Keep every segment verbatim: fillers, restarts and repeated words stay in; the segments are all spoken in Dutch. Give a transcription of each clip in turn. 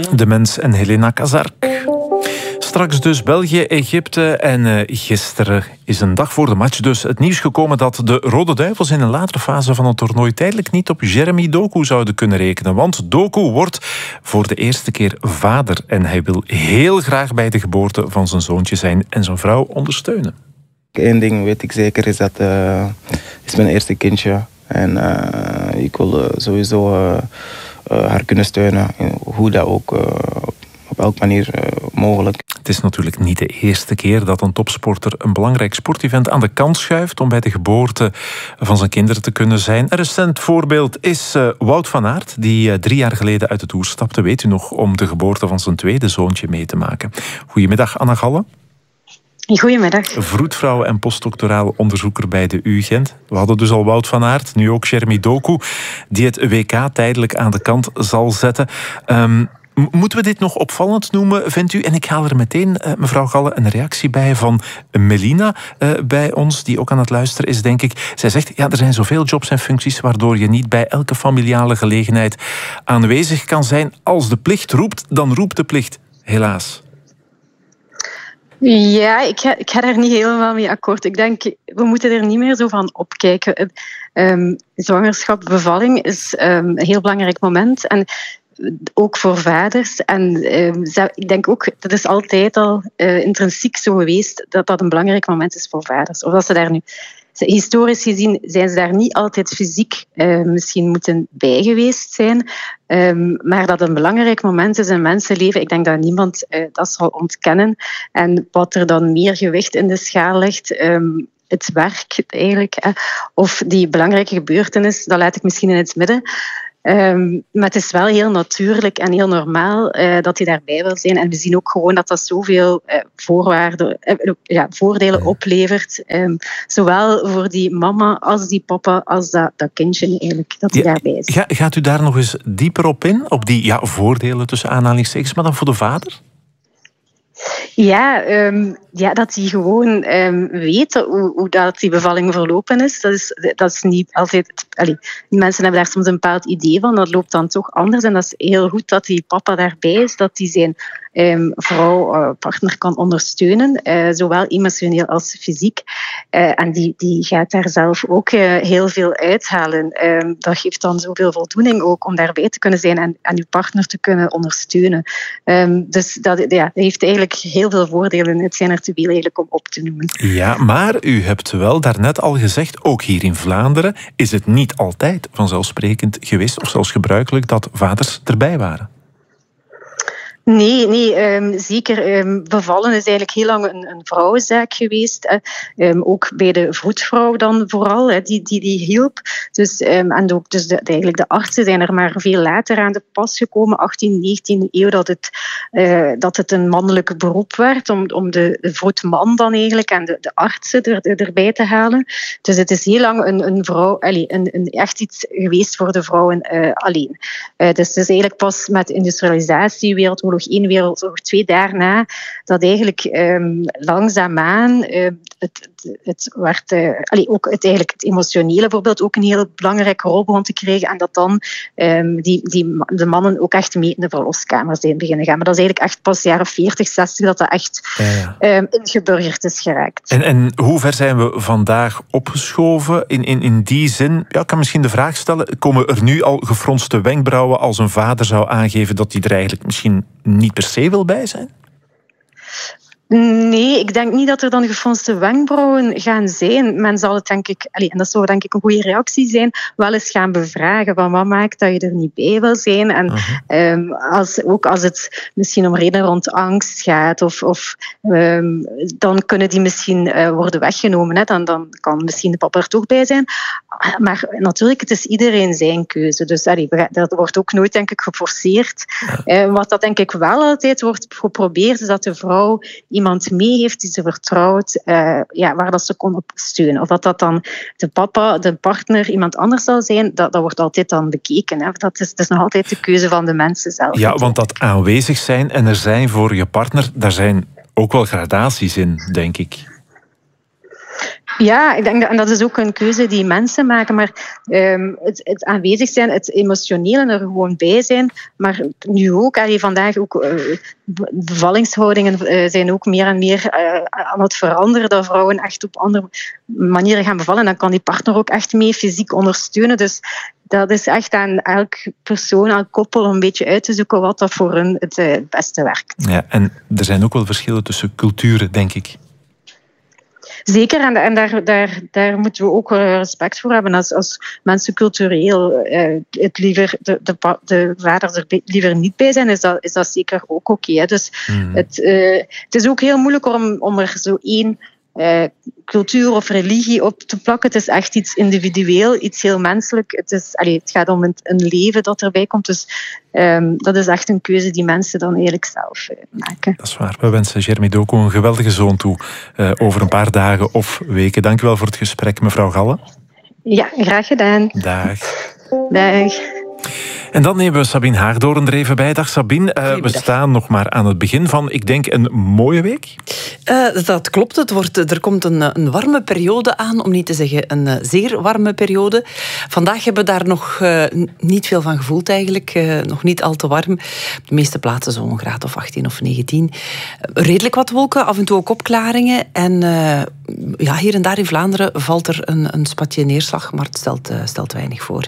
De Mens en Helena Kazark. Straks dus België, Egypte en uh, gisteren is een dag voor de match dus het nieuws gekomen dat de Rode Duivels in een latere fase van het toernooi tijdelijk niet op Jeremy Doku zouden kunnen rekenen. Want Doku wordt voor de eerste keer vader en hij wil heel graag bij de geboorte van zijn zoontje zijn en zijn vrouw ondersteunen. Eén ding weet ik zeker is dat uh, het is mijn eerste kindje en uh, ik wil uh, sowieso uh, uh, haar kunnen steunen, hoe dat ook uh, op elke manier uh, mogelijk. Het is natuurlijk niet de eerste keer dat een topsporter een belangrijk sportevent aan de kant schuift om bij de geboorte van zijn kinderen te kunnen zijn. Een recent voorbeeld is uh, Wout van Aert, die uh, drie jaar geleden uit de Tour stapte, weet u nog, om de geboorte van zijn tweede zoontje mee te maken. Goedemiddag, Anna Galle. Goedemiddag. Vroedvrouw en postdoctoraal onderzoeker bij de U Gent. We hadden dus al Wout van Aert, nu ook Jeremy Doku, die het W K tijdelijk aan de kant zal zetten. Um, Moeten we dit nog opvallend noemen, vindt u? En ik haal er meteen, uh, mevrouw Galle, een reactie bij van Melina uh, bij ons, die ook aan het luisteren is, denk ik. Zij zegt, ja, er zijn zoveel jobs en functies waardoor je niet bij elke familiale gelegenheid aanwezig kan zijn. Als de plicht roept, dan roept de plicht. Helaas. Ja, ik ga, ik ga daar niet helemaal mee akkoord. Ik denk, we moeten er niet meer zo van opkijken. Um, zwangerschap, bevalling is um, een heel belangrijk moment. En ook voor vaders. En uh, ik denk ook, dat is altijd al uh, intrinsiek zo geweest, dat dat een belangrijk moment is voor vaders. Of dat ze daar nu... Historisch gezien zijn ze daar niet altijd fysiek uh, misschien moeten bij geweest zijn. Um, maar dat een belangrijk moment is in mensenleven, ik denk dat niemand uh, dat zal ontkennen. En wat er dan meer gewicht in de schaal ligt... Um, het werk eigenlijk, uh, of die belangrijke gebeurtenis, dat laat ik misschien in het midden. Um, maar het is wel heel natuurlijk en heel normaal uh, dat hij daarbij wil zijn. En we zien ook gewoon dat dat zoveel uh, voorwaarden, uh, ja, voordelen oplevert. Um, zowel voor die mama als die papa als dat, dat kindje eigenlijk, dat hij ja, daarbij is. Ga, gaat u daar nog eens dieper op in? Op die ja, voordelen tussen aanhalingstekens, maar dan voor de vader? Ja, um, ja, dat hij gewoon um, weet hoe, hoe dat die bevalling verlopen is. Dat is, dat is niet altijd... Allee, die mensen hebben daar soms een bepaald idee van. Dat loopt dan toch anders. En dat is heel goed dat die papa daarbij is. Dat hij zijn um, vrouw, uh, partner kan ondersteunen. Uh, zowel emotioneel als fysiek. Uh, en die, die gaat daar zelf ook uh, heel veel uithalen. Um, dat geeft dan zoveel voldoening ook om daarbij te kunnen zijn en, en uw partner te kunnen ondersteunen. Um, dus dat, ja, dat heeft eigenlijk heel veel voordelen. Het zijn er te veel eigenlijk om op te noemen. Ja, maar u hebt wel daarnet al gezegd, ook hier in Vlaanderen is het niet altijd vanzelfsprekend geweest of zelfs gebruikelijk dat vaders erbij waren. Nee, nee um, zeker. Um, bevallen is eigenlijk heel lang een, een vrouwenzaak geweest. Uh, um, ook bij de vroedvrouw dan vooral, uh, die, die die hielp. Dus, um, en ook dus de, de, eigenlijk de artsen zijn er maar veel later aan de pas gekomen, achttiende, negentiende eeuw, dat het, uh, dat het een mannelijk beroep werd om, om de, de vroedman dan eigenlijk en de, de artsen er, de, erbij te halen. Dus het is heel lang een, een vrouw, allez, een, een echt iets geweest voor de vrouwen uh, alleen. Uh, dus het is eigenlijk pas met industrialisatie, Wereldoorlog één, Wereldoorlog twee daarna, dat eigenlijk um, langzaamaan uh, het, het, het werd, uh, allee, ook het, eigenlijk het emotionele bijvoorbeeld ook een heel belangrijke rol begon te krijgen en dat dan um, die, die, de mannen ook echt mee in de verloskamer zijn beginnen gaan. Maar dat is eigenlijk echt pas jaren veertig, zestig dat dat echt ja, ja. Um, ingeburgerd is geraakt. En, en hoe ver zijn we vandaag opgeschoven? In, in, in die zin, ja, ik kan misschien de vraag stellen, komen er nu al gefronste wenkbrauwen als een vader zou aangeven dat hij er eigenlijk misschien niet per se wil bij zijn? Nee, ik denk niet dat er dan gefronste wenkbrauwen gaan zijn. Men zal het denk ik, allez, en dat zou denk ik een goede reactie zijn, wel eens gaan bevragen van wat maakt dat je er niet bij wil zijn. En uh-huh. um, als, ook als het misschien om redenen rond angst gaat, of, of um, dan kunnen die misschien uh, worden weggenomen. Hè. Dan, dan kan misschien de papa er toch bij zijn. Maar natuurlijk, het is iedereen zijn keuze. Dus allee, dat wordt ook nooit denk ik geforceerd. Uh, wat dat denk ik wel altijd wordt geprobeerd, is dat de vrouw iemand mee heeft die ze vertrouwt, uh, ja, waar dat ze kon op steunen. Of dat dat dan de papa, de partner, iemand anders zal zijn, dat, dat wordt altijd dan bekeken. Hè. Dat is, dat is nog altijd de keuze van de mensen zelf. Ja, want dat aanwezig zijn en er zijn voor je partner, daar zijn ook wel gradaties in, denk ik. Ja, ik denk dat, en dat is ook een keuze die mensen maken, maar um, het, het aanwezig zijn, het emotionele er gewoon bij zijn, maar nu ook, allee, vandaag ook, uh, bevallingshoudingen uh, zijn ook meer en meer uh, aan het veranderen, dat vrouwen echt op andere manieren gaan bevallen. Dan kan die partner ook echt mee fysiek ondersteunen. Dus dat is echt aan elk persoon, elk koppel, om een beetje uit te zoeken wat dat voor hun het uh, beste werkt. Ja, en er zijn ook wel verschillen tussen culturen, denk ik. Zeker, en, en daar, daar, daar moeten we ook respect voor hebben. Als, als mensen cultureel uh, het liever, de, de, de vaders er liever niet bij zijn, is dat, is dat zeker ook oké. Okay, dus mm. het, uh, het is ook heel moeilijk om, om er zo één uh, cultuur of religie op te plakken. Het is echt iets individueel, iets heel menselijk. Het, is, allee, het gaat om een, een leven dat erbij komt. Dus um, dat is echt een keuze die mensen dan eigenlijk zelf uh, maken. Dat is waar. We wensen Jeremy Doku een geweldige zoon toe uh, over een paar dagen of weken. Dank u wel voor het gesprek, mevrouw Galle. Ja, graag gedaan. Dag. Dag. En dan nemen we Sabine Haagdoorn er even bij. Dag Sabine, uh, we staan nog maar aan het begin van, ik denk, een mooie week. Uh, dat klopt, het wordt, er komt een, een warme periode aan, om niet te zeggen een uh, zeer warme periode. Vandaag hebben we daar nog uh, niet veel van gevoeld eigenlijk, uh, nog niet al te warm. Op de meeste plaatsen zo'n graad of achttien of negentien. Uh, redelijk wat wolken, af en toe ook opklaringen. En uh, ja, hier en daar in Vlaanderen valt er een, een spatje neerslag, maar het stelt, uh, stelt weinig voor.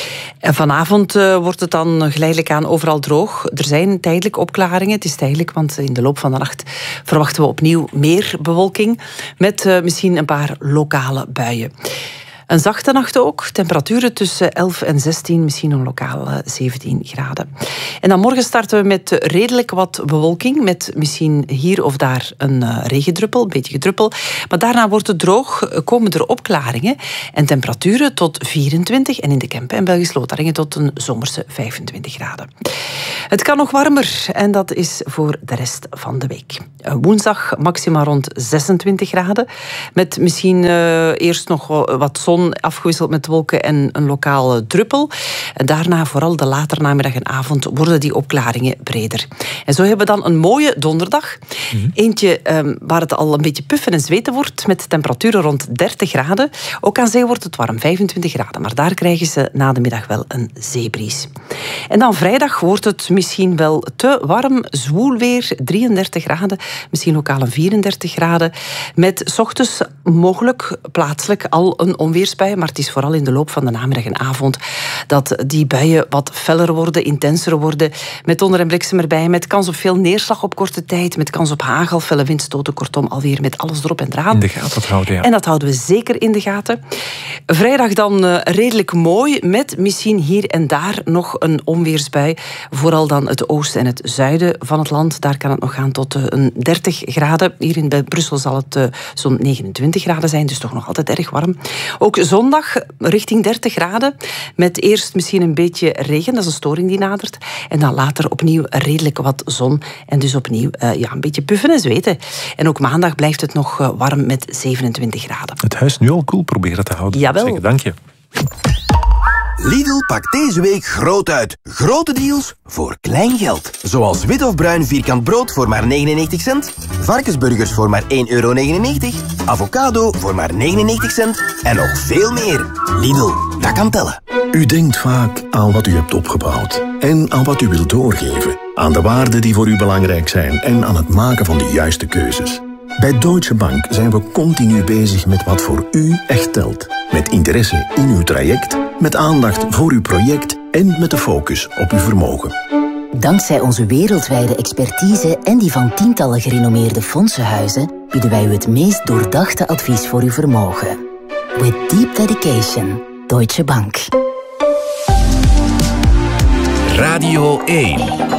En vanavond uh, wordt het dan geleidelijk aan overal droog. Er zijn tijdelijk opklaringen. Het is tijdelijk, want in de loop van de nacht verwachten we opnieuw meer bewolking. Met uh, misschien een paar lokale buien. Een zachte nacht ook. Temperaturen tussen elf en zestien, misschien een lokaal zeventien graden. En dan morgen starten we met redelijk wat bewolking. Met misschien hier of daar een regendruppel, een beetje gedruppel. Maar daarna wordt het droog, komen er opklaringen. En temperaturen tot vierentwintig. En in de Kempen en Belgisch Lotharingen tot een zomerse vijfentwintig graden. Het kan nog warmer. En dat is voor de rest van de week. Woensdag maxima rond zesentwintig graden. Met misschien uh, eerst nog wat zon, afgewisseld met wolken en een lokale druppel. En daarna, vooral de later namiddag en avond, worden die opklaringen breder. En zo hebben we dan een mooie donderdag. Mm-hmm. Eentje um, waar het al een beetje puffen en zweten wordt, met temperaturen rond dertig graden. Ook aan zee wordt het warm, vijfentwintig graden. Maar daar krijgen ze na de middag wel een zeebries. En dan vrijdag wordt het misschien wel te warm, zwoel weer, drieëndertig graden. Misschien lokaal een vierendertig graden. Met 's ochtends mogelijk plaatselijk al een onweersbui, maar het is vooral in de loop van de namiddag en avond dat die buien wat feller worden, intenser worden, met donder en bliksem erbij, met kans op veel neerslag op korte tijd, met kans op hagel, felle windstoten, kortom alweer met alles erop en eraan. In de gaten houden, ja. En dat houden we zeker in de gaten. Vrijdag dan uh, redelijk mooi, met misschien hier en daar nog een onweersbui. Vooral dan het oosten en het zuiden van het land. Daar kan het nog gaan tot uh, een dertig graden. Hier in Brussel zal het uh, zo'n negenentwintig graden zijn, dus toch nog altijd erg warm. Ook zondag richting dertig graden, met eerst misschien een beetje regen, dat is een storing die nadert, en dan later opnieuw redelijk wat zon, en dus opnieuw uh, ja, een beetje puffen en zweten. En ook maandag blijft het nog uh, warm met zevenentwintig graden. Het huis nu al koel proberen te houden. Jawel. Zeker, dank je. Lidl pakt deze week groot uit. Grote deals voor klein geld. Zoals wit of bruin vierkant brood voor maar negenennegentig cent. Varkensburgers voor maar één euro negenennegentig. Avocado voor maar negenennegentig cent. En nog veel meer. Lidl, dat kan tellen. U denkt vaak aan wat u hebt opgebouwd. En aan wat u wilt doorgeven. Aan de waarden die voor u belangrijk zijn. En aan het maken van de juiste keuzes. Bij Deutsche Bank zijn we continu bezig met wat voor u echt telt. Met interesse in uw traject, met aandacht voor uw project en met de focus op uw vermogen. Dankzij onze wereldwijde expertise en die van tientallen gerenommeerde fondsenhuizen bieden wij u het meest doordachte advies voor uw vermogen. With deep dedication, Deutsche Bank. Radio één.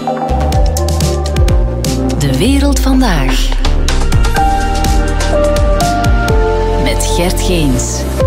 De wereld vandaag. Met Gert Geens.